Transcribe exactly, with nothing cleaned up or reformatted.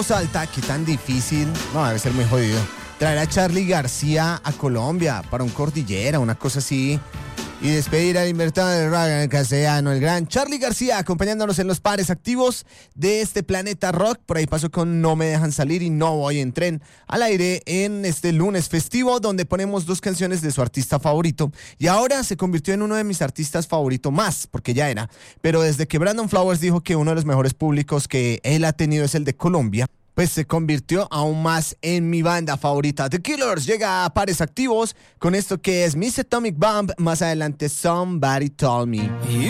Salta, qué tan difícil, no, debe ser muy jodido, traer a Charly García a Colombia para un Cordillera, una cosa así, y despedir al inventor del rock en el castellano, el gran Charly García, acompañándonos en los pares activos de este planeta rock. Por ahí pasó con No Me Dejan Salir y No Voy en Tren, al aire en este lunes festivo, donde ponemos dos canciones de su artista favorito, y ahora se convirtió en uno de mis artistas favoritos más, porque ya era, pero desde que Brandon Flowers dijo que uno de los mejores públicos que él ha tenido es el de Colombia, pues se convirtió aún más en mi banda favorita. The Killers llega a pares activos con esto que es Miss Atomic Bomb, más adelante Somebody Told Me.